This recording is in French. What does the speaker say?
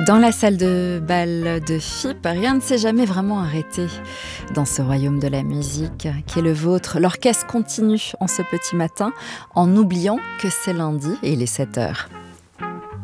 Dans la salle de bal de FIP, rien ne s'est jamais vraiment arrêté. Dans ce royaume de la musique qui est le vôtre, l'orchestre continue en ce petit matin en oubliant que c'est lundi et il est 7 heures.